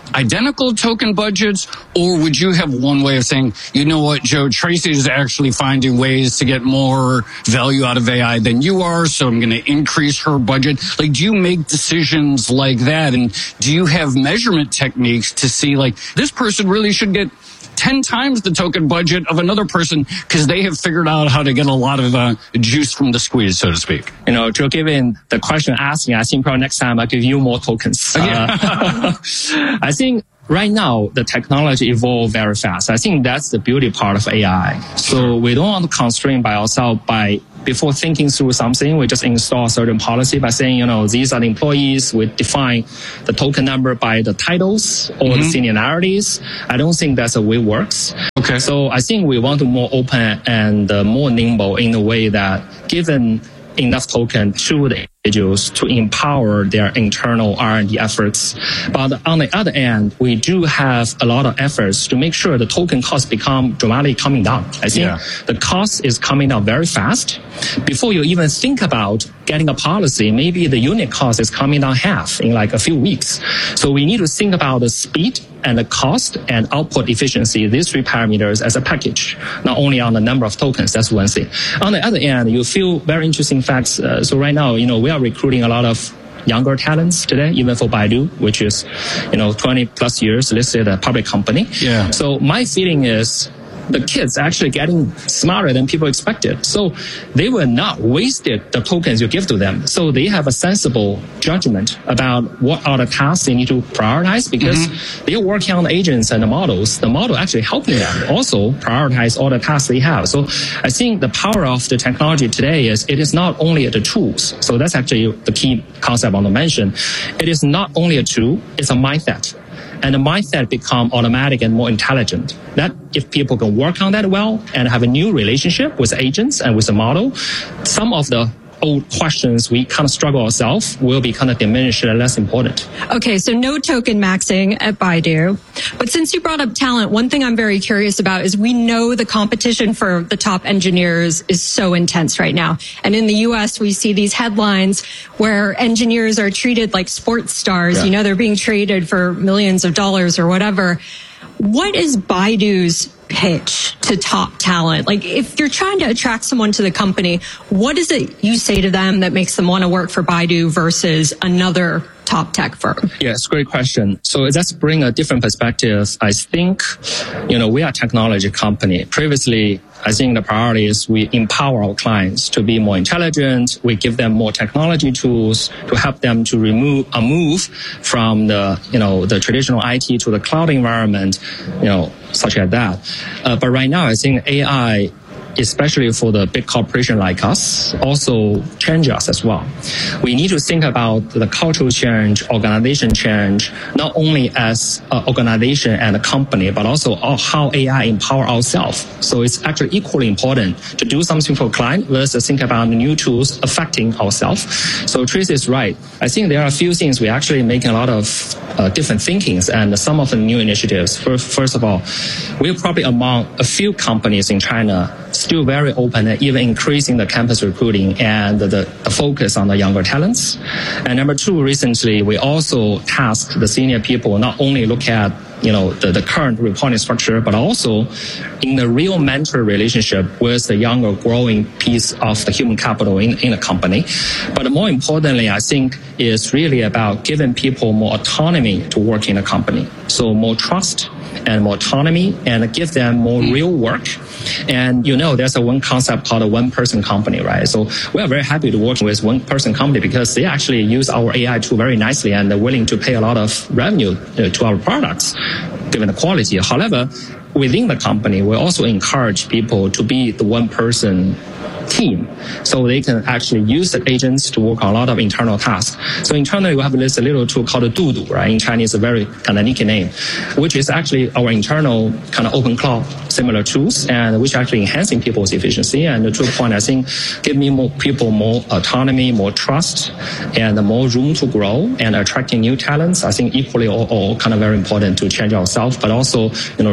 identical token budgets, or would you have one way of saying, you know what, Joe, Tracy is actually finding ways to get more value out of A I than you are, so I'm going to increase her budget? Like, do you make decisions like that? And do you have measurement techniques to see, like, this person really should get ten times the token budget of another person because they have figured out how to get a lot of uh, juice from the squeeze, so to speak? You know, Joe, given the question asking, I think probably next time I'll give you more tokens. Uh, I think right now, the technology evolves very fast. I think that's the beauty part of A I. So we don't want to constrain by ourselves by before thinking through something, we just install a certain policy by saying, you know, these are the employees. We define the token number by the titles or mm-hmm. the seniorities. I don't think that's the way it works. Okay. So I think we want to be more open and uh, more nimble in the way that given enough token to the individuals to empower their internal R and D efforts. But on the other end, we do have a lot of efforts to make sure the token cost become dramatically coming down. I think yeah. the cost is coming down very fast. Before you even think about getting a policy, maybe the unit cost is coming down half in like a few weeks. So we need to think about the speed and the cost and output efficiency, these three parameters as a package, not only on the number of tokens. That's one thing. On the other end, you feel very interesting facts. Uh, so right now, you know, we are recruiting a lot of younger talents today, even for Baidu, which is, you know, twenty plus years listed a public company. Yeah. So my feeling is the kids actually getting smarter than people expected. So they will not waste the tokens you give to them. So they have a sensible judgment about what are the tasks they need to prioritize because mm-hmm. they're working on the agents and the models. The model actually helping them also prioritize all the tasks they have. So I think the power of the technology today is it is not only the tools. So that's actually the key concept I want to mention. It is not only a tool, it's a mindset. And the mindset become automatic and more intelligent. That if people can work on that well and have a new relationship with agents and with the model, some of the old questions we kind of struggle ourselves will be kind of diminished and less important. Okay, so no token maxing at Baidu. But since you brought up talent, one thing I'm very curious about is we know the competition for the top engineers is so intense right now. And in the U S, we see these headlines where engineers are treated like sports stars. Yeah. You know, they're being traded for millions of dollars or whatever. What is Baidu's pitch to top talent? Like, if you're trying to attract someone to the company, what is it you say to them that makes them want to work for Baidu versus another top tech firm? Yes, great question. So let's bring a different perspective. I think, you know, we are a technology company. Previously, I think the priority is we empower our clients to be more intelligent. We give them more technology tools to help them to remove a move from the, you know, the traditional I T to the cloud environment, you know, such as that. Uh, but right now, I think A I, especially for the big corporation like us, also change us as well. We need to think about the cultural change, organization change, not only as an organization and a company, but also how A I empower ourselves. So it's actually equally important to do something for a client versus think about the new tools affecting ourselves. So Tracy is right. I think there are a few things we're actually making a lot of uh, different thinkings and some of the new initiatives. First, first of all, we're probably among a few companies in China still very open and even increasing the campus recruiting and the, the focus on the younger talents. And number two, recently, we also tasked the senior people not only look at you know, the, the current reporting structure, but also in the real mentor relationship with the younger growing piece of the human capital in, in a company. But more importantly, I think is really about giving people more autonomy to work in a company. So more trust and more autonomy and give them more real work. And you know, there's a one concept called a one-person company, right? So we are very happy to work with one-person company because they actually use our A I tool very nicely and they're willing to pay a lot of revenue uh, to our products, given the quality. However, within the company, we also encourage people to be the one-person team, so they can actually use the agents to work on a lot of internal tasks. So internally, we have this little tool called Dudu, right? In Chinese, a very kind of unique name, which is actually our internal kind of open cloud similar tools, and which actually enhancing people's efficiency. And to a point, I think, give me more people more autonomy, more trust, and more room to grow and attracting new talents. I think equally all, all kind of very important to change ourselves, but also, you know, reporting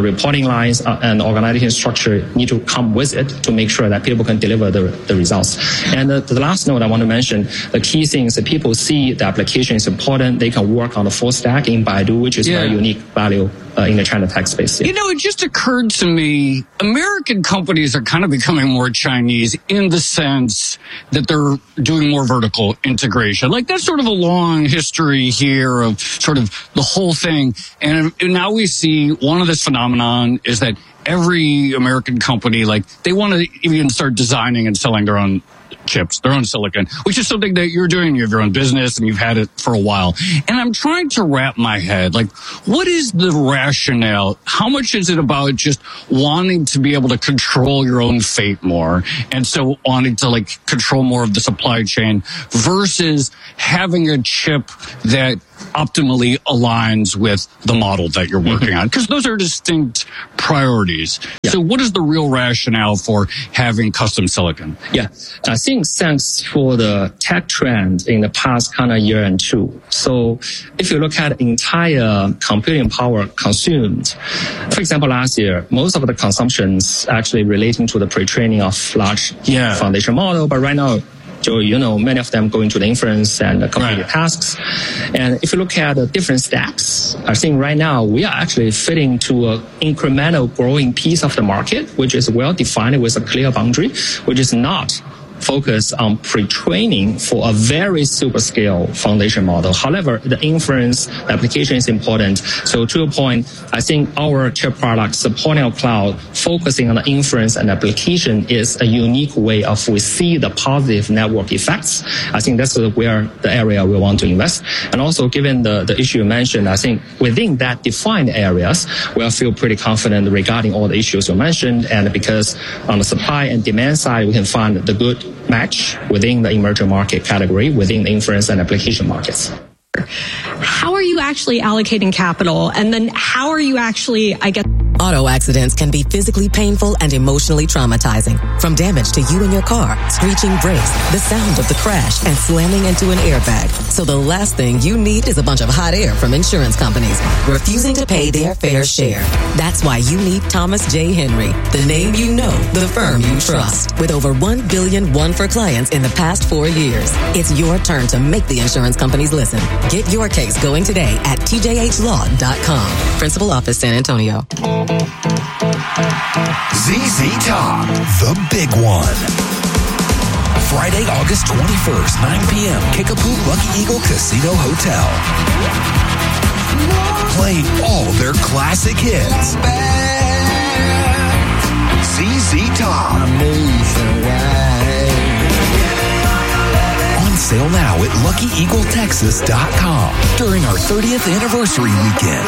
lines uh, and organization structure need to come with it to make sure that people can deliver the, the results. And the, the last note I want to mention, the key thing is that people see the application is important. They can work on the full stack in Baidu, which is yeah. very unique value uh, in the China tech space. Yeah. You know, it just occurred to me, American companies are kind of becoming more Chinese in the sense that they're doing more vertical integration. Like that's sort of a long history here of sort of the whole thing. And now we see one of this phenomenon is that every American company, like they want to even start designing and selling their own chips, their own silicon, which is something that you're doing. You have your own business and you've had it for a while. And I'm trying to wrap my head, like, what is the rationale? How much is it about just wanting to be able to control your own fate more? And so wanting to like control more of the supply chain versus having a chip that optimally aligns with the model that you're working on, because those are distinct priorities. Yeah. So what is the real rationale for having custom silicon? Yeah, I think thanks for the tech trend in the past kind of year and two. So if you look at entire computing power consumed, for example, last year, most of the consumptions actually relating to the pre-training of large yeah. foundation model, but right now, so, you know, many of them go into the inference and the computing right. tasks. And if you look at the different stacks, I think right now we are actually fitting to an incremental growing piece of the market, which is well defined with a clear boundary, which is not focus on pre-training for a very super scale foundation model. However, the inference application is important. So to your point, I think our chip product supporting our cloud, focusing on the inference and application is a unique way of we see the positive network effects. I think that's where the area we want to invest. And also given the, the issue you mentioned, I think within that defined areas, we'll feel pretty confident regarding all the issues you mentioned. And because on the supply and demand side, we can find the good match within the emerging market category, within the inference and application markets. How are you actually allocating capital? And then how are you actually, I guess... Auto accidents can be physically painful and emotionally traumatizing. From damage to you and your car, screeching brakes, the sound of the crash, and slamming into an airbag. So the last thing you need is a bunch of hot air from insurance companies refusing to pay their fair share. That's why you need Thomas J. Henry, the name you know, the firm you trust. With over one billion won for clients in the past four years. It's your turn to make the insurance companies listen. Get your case going today at T J H law dot com. Principal Office, San Antonio. Z Z Top, the big one. Friday, August twenty-first, nine p.m., Kickapoo Lucky Eagle Casino Hotel. Playing all their classic hits. Z Z Top. On sale now at lucky eagle texas dot com during our thirtieth anniversary weekend.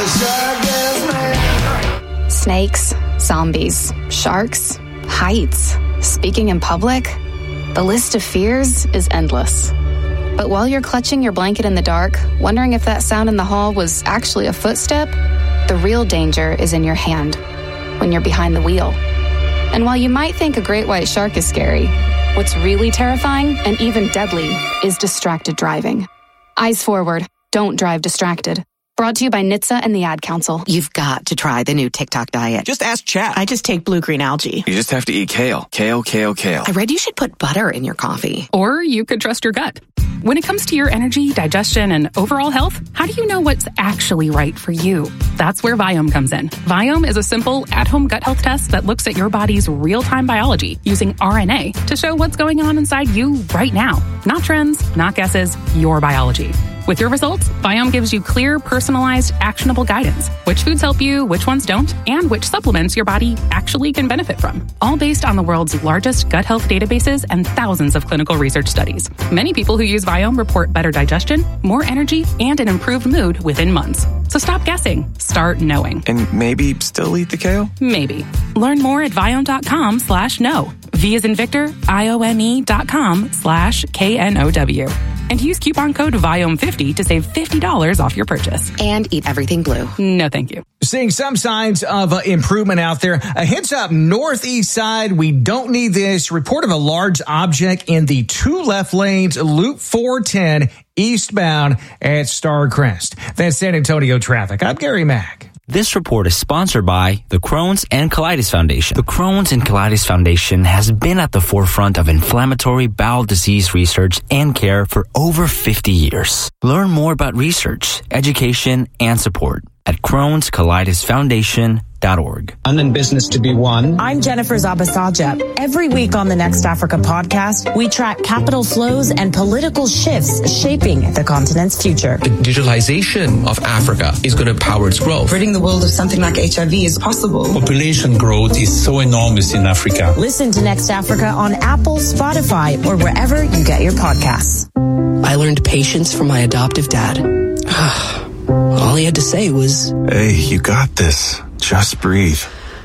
Snakes, zombies, sharks, heights, speaking in public. The list of fears is endless. But while you're clutching your blanket in the dark, wondering if that sound in the hall was actually a footstep, the real danger is in your hand, when you're behind the wheel. And while you might think a great white shark is scary, what's really terrifying and even deadly is distracted driving. Eyes forward, don't drive distracted. Brought to you by N H T S A and the Ad Council. You've got to try the new TikTok diet. Just ask chat. I just take blue-green algae. You just have to eat kale. Kale, kale, kale. I read you should put butter in your coffee. Or you could trust your gut. When it comes to your energy, digestion, and overall health, how do you know what's actually right for you? That's where Viome comes in. Viome is a simple, at-home gut health test that looks at your body's real-time biology using R N A to show what's going on inside you right now. Not trends, not guesses, your biology. With your results, Viome gives you clear, personalized, actionable guidance. Which foods help you, which ones don't, and which supplements your body actually can benefit from. All based on the world's largest gut health databases and thousands of clinical research studies. Many people who use Viome report better digestion, more energy, and an improved mood within months. So stop guessing. Start knowing. And maybe still eat the kale? Maybe. Learn more at Viome.com slash no. V as in Victor, I O M E dot com slash K N O W. And use coupon code Viome fifty to save fifty dollars off your purchase. And eat everything blue. No, thank you. Seeing some signs of uh, improvement out there. A heads up, northeast side, we don't need this. Report of a large object in the two left lanes, Loop four ten, eastbound at Starcrest. That's San Antonio traffic. I'm Gary Mack. This report is sponsored by the Crohn's and Colitis Foundation. The Crohn's and Colitis Foundation has been at the forefront of inflammatory bowel disease research and care for over fifty years. Learn more about research, education, and support at Crohn's Colitis Foundation dot org. And business to be won. I'm Jennifer Zabasaja. Every week on the Next Africa podcast, we track capital flows and political shifts shaping the continent's future. The digitalization of Africa is going to power its growth. Ridding the world of something like H I V is possible. Population growth is so enormous in Africa. Listen to Next Africa on Apple, Spotify, or wherever you get your podcasts. I learned patience from my adoptive dad. All he had to say was, "Hey, you got this. Just breathe."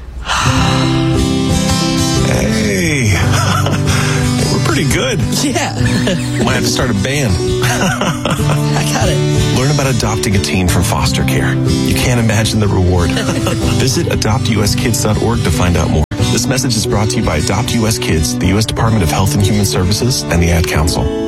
Hey, we're pretty good. Yeah. Might have to start a band. I got it. Learn about adopting a teen from foster care. You can't imagine the reward. Visit adopt u s kids dot org to find out more. This message is brought to you by Adopt U S Kids, the U S Department of Health and Human Services, and the Ad Council.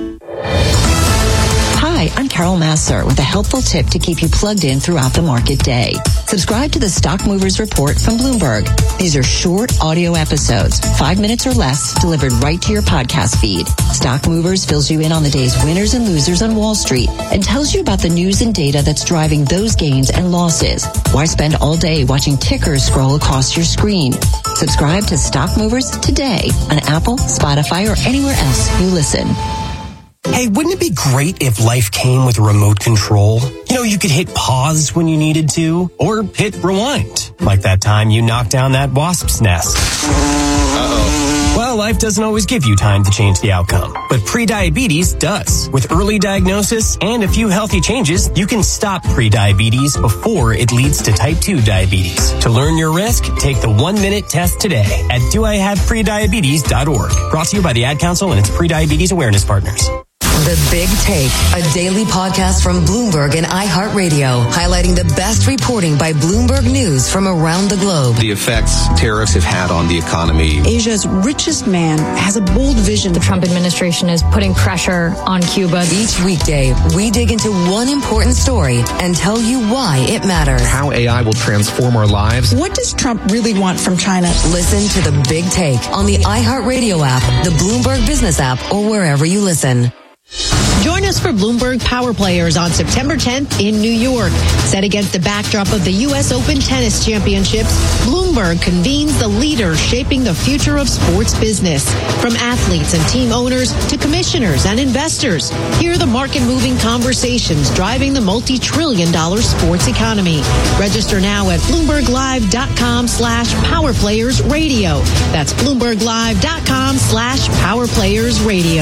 Hi, I'm Carol Masser with a helpful tip to keep you plugged in throughout the market day. Subscribe to the Stock Movers Report from Bloomberg. These are short audio episodes, five minutes or less, delivered right to your podcast feed. Stock Movers fills you in on the day's winners and losers on Wall Street and tells you about the news and data that's driving those gains and losses. Why spend all day watching tickers scroll across your screen? Subscribe to Stock Movers today on Apple, Spotify, or anywhere else you listen. Hey, wouldn't it be great if life came with a remote control? You know, you could hit pause when you needed to, or hit rewind, like that time you knocked down that wasp's nest. Uh-oh. Well, life doesn't always give you time to change the outcome, but prediabetes does. With early diagnosis and a few healthy changes, you can stop prediabetes before it leads to type two diabetes. To learn your risk, take the one-minute test today at do I have prediabetes dot org. Brought to you by the Ad Council and its prediabetes awareness partners. The Big Take, a daily podcast from Bloomberg and iHeartRadio, highlighting the best reporting by Bloomberg News from around the globe. The effects tariffs have had on the economy. Asia's richest man has a bold vision. The Trump administration is putting pressure on Cuba. Each weekday, we dig into one important story and tell you why it matters. How A I will transform our lives. What does Trump really want from China? Listen to The Big Take on the iHeartRadio app, the Bloomberg Business app, or wherever you listen. Join us for Bloomberg Power Players on September tenth in New York. Set against the backdrop of the U S Open Tennis Championships, Bloomberg convenes the leaders shaping the future of sports business. From athletes and team owners to commissioners and investors, hear the market-moving conversations driving the multi-trillion dollar sports economy. Register now at BloombergLive.com slash Power Players Radio. That's BloombergLive.com slash Power Players Radio.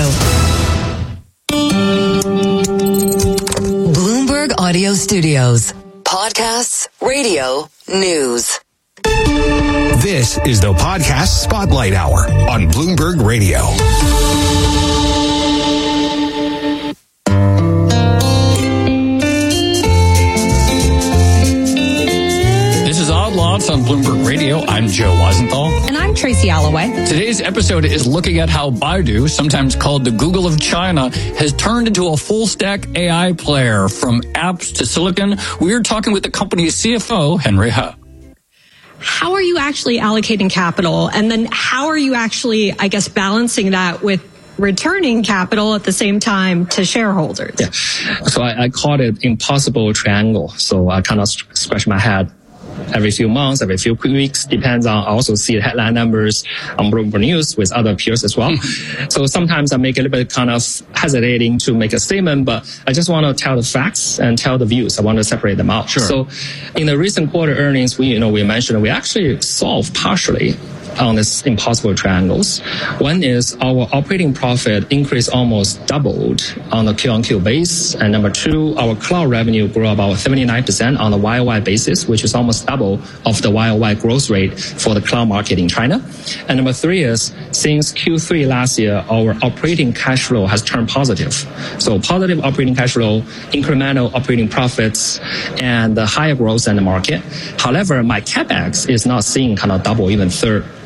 Bloomberg Audio Studios. Podcasts, radio, news. This is the Podcast Spotlight Hour on Bloomberg Radio. This is Odd Lots on Bloomberg Radio. I'm Joe Weisenthal. And I'm Tracy Alloway. Today's episode is looking at how Baidu, sometimes called the Google of China, has turned into a full-stack A I player from apps to silicon. We're talking with the company's C F O, Henry He. How are you actually allocating capital? And then how are you actually, I guess, balancing that with returning capital at the same time to shareholders? Yeah. So I, I called it impossible triangle. So I kind of scratch my head every few months, every few weeks, depends on, I also see headline numbers on Bloomberg News with other peers as well. So sometimes I make a little bit kind of hesitating to make a statement, but I just want to tell the facts and tell the views. I want to separate them out. Sure. So in the recent quarter earnings, we, you know, we mentioned we actually solved partially on this impossible triangles. One is our operating profit increase almost doubled on the Q on Q base. And number two, our cloud revenue grew about seventy-nine percent on a Y O Y basis, which is almost double of the Y O Y growth rate for the cloud market in China. And number three is since Q three last year, our operating cash flow has turned positive. So positive operating cash flow, incremental operating profits, and the higher growth in the market. However, my CapEx is not seeing kind of double, even third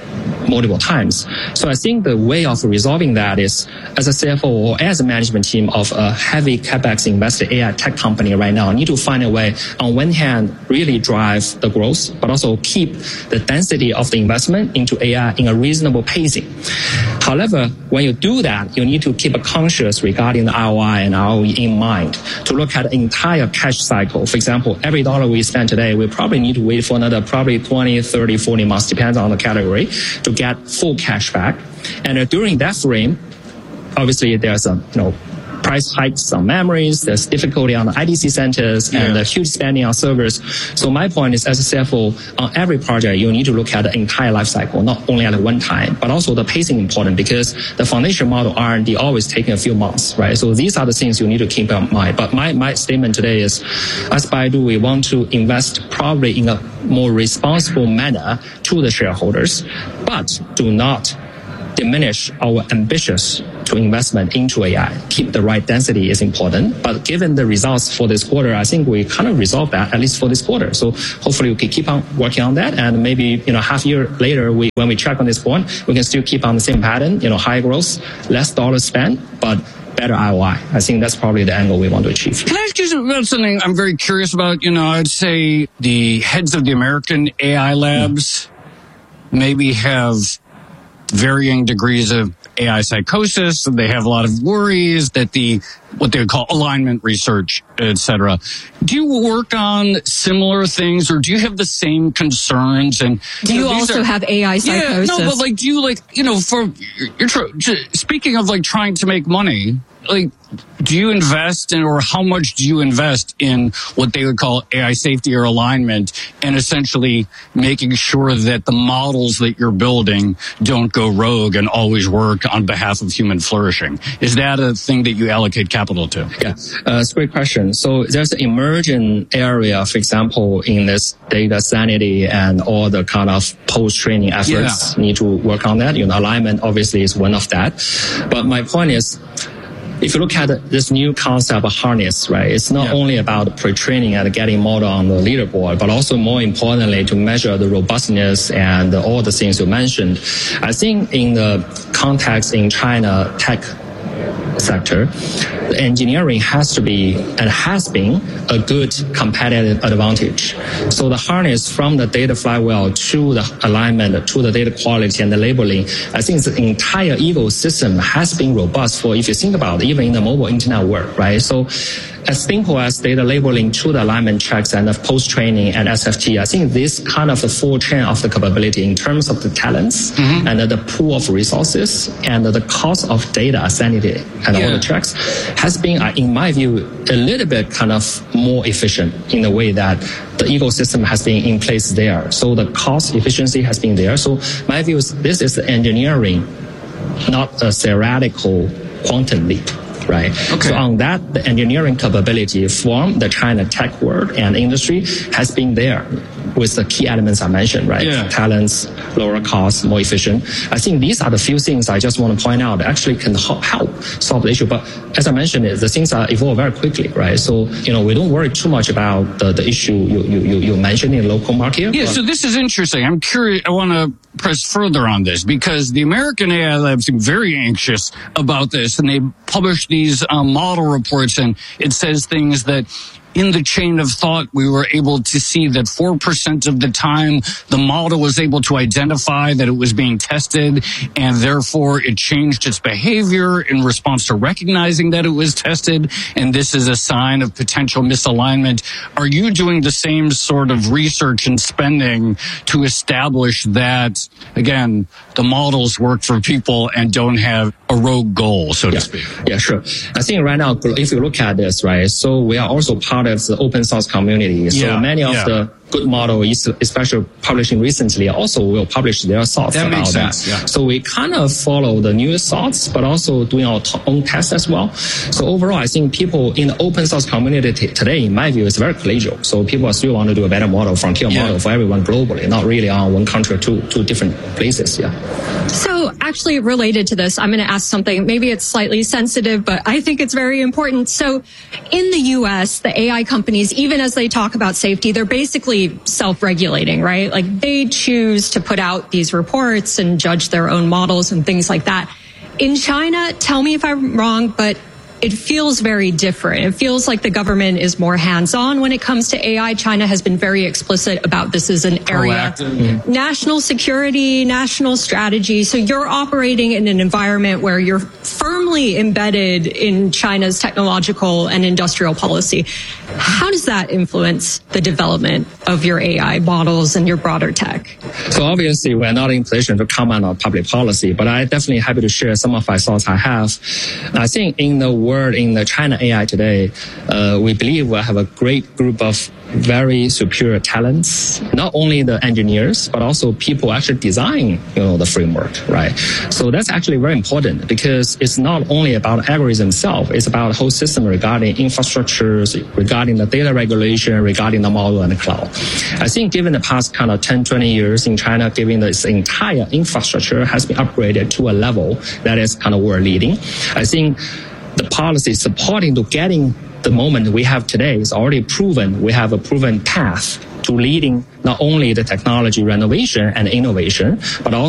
multiple times. So I think the way of resolving that is, as a C F O or as a management team of a heavy capex invested A I tech company right now, need to find a way, on one hand, really drive the growth, but also keep the density of the investment into A I in a reasonable pacing. However, when you do that, you need to keep a conscious regarding the R O I and R O E in mind to look at the entire cash cycle. For example, every dollar we spend today, we probably need to wait for another probably twenty, thirty, forty months, depends on the category, to get full cash back. And uh, during that frame, obviously there's a, you know, price hikes on memories, there's difficulty on the I D C centers, yeah. and the huge spending on servers. So my point is, as a C F O, on every project, you need to look at the entire life cycle, not only at one time, but also the pacing important, because the foundation model R and D always taking a few months, right? So these are the things you need to keep in mind. But my, my statement today is, as Baidu, we want to invest probably in a more responsible manner to the shareholders, but do not diminish our ambitions to investment into A I. Keep the right density is important, but given the results for this quarter, I think we kind of resolved that, at least for this quarter. So hopefully we can keep on working on that, and maybe, you know, half year later, we, when we check on this point, we can still keep on the same pattern, you know, high growth, less dollars spent, but better R O I. I think that's probably the angle we want to achieve. Can I ask you about something I'm very curious about? You know, I'd say the heads of the American A I labs mm. maybe have varying degrees of A I psychosis. They have a lot of worries that the, what they would call alignment research, et cetera. Do you work on similar things, or do you have the same concerns? And do you, know, you also are, have A I psychosis? Yeah, no, but like, do you like, you know, for, you're, you're speaking of like trying to make money, like, do you invest in, or how much do you invest in what they would call A I safety or alignment, and essentially making sure that the models that you're building don't go rogue and always work on behalf of human flourishing? Is that a thing that you allocate capital to? Yeah, uh, it's a great question. So there's an emerging area, for example, in this data sanity and all the kind of post-training efforts yeah. need to work on that. You know, alignment obviously is one of that. But my point is, if you look at this new concept of harness, right, it's not yeah. only about pre-training and getting model on the leaderboard, but also more importantly to measure the robustness and all the things you mentioned. I think in the context in China tech sector, the engineering has to be and has been a good competitive advantage. So the harness from the data flywheel to the alignment to the data quality and the labeling, I think the entire ecosystem has been robust for, if you think about it, even in the mobile internet world, right? So as simple as data labeling to the alignment checks and the post-training and S F T, I think this kind of the full chain of the capability in terms of the talents mm-hmm. and the pool of resources and the cost of data sanity and yeah. all the checks has been, in my view, a little bit kind of more efficient in the way that the ecosystem has been in place there. So the cost efficiency has been there. So my view is this is the engineering, not a theoretical quantum leap. Right. Okay. So on that, the engineering capability from the China tech world and industry has been there with the key elements I mentioned, right? Yeah. Talents, lower cost, more efficient. I think these are the few things I just want to point out that actually can help solve the issue. But as I mentioned, the things are evolve very quickly, right? So, you know, we don't worry too much about the, the issue you, you, you mentioned in the local market. Yeah, so this is interesting. I'm curious. I want to press further on this because the American A I labs seem very anxious about this, and they published these um, model reports, and it says things that in the chain of thought, we were able to see that four percent of the time the model was able to identify that it was being tested, and therefore it changed its behavior in response to recognizing that it was tested, and this is a sign of potential misalignment. Are you doing the same sort of research and spending to establish that, again, the models work for people and don't have a rogue goal, so yeah. to speak? Yeah, sure. I think right now, if you look at this, right, so we are also part of the open source community. So yeah, many of yeah. the good model, especially publishing recently, also will publish their thoughts that about makes sense, that. Yeah. So we kind of follow the newest thoughts, but also doing our own tests as well. So overall, I think people in the open source community t- today, in my view, is very collegial. So people still want to do a better model, frontier yeah. model for everyone globally, not really on one country or two, two different places. Yeah. So So actually related to this, I'm going to ask something, maybe it's slightly sensitive, but I think it's very important. So in the U S, the A I companies, even as they talk about safety, they're basically self-regulating, right? Like they choose to put out these reports and judge their own models and things like that. In China, tell me if I'm wrong, but it feels very different. It feels like the government is more hands-on when it comes to A I. China has been very explicit about this as an area. Proactive. National security, national strategy. So you're operating in an environment where you're firmly embedded in China's technological and industrial policy. How does that influence the development of your A I models and your broader tech? So obviously, we're not in position to comment on public policy, but I'm definitely happy to share some of my thoughts I have. I think in the world, in the China A I today, uh, we believe we have a great group of very superior talents, not only the engineers, but also people actually design, you know, the framework, right? So that's actually very important because it's not only about algorithm itself, it's about the whole system regarding infrastructures, regarding the data regulation, regarding the model and the cloud. I think given the past kind of ten, twenty years in China, given this entire infrastructure has been upgraded to a level that is kind of world leading, I think the policy supporting to getting the moment we have today is already proven. We have a proven path to leading not only the technology renovation and innovation, but also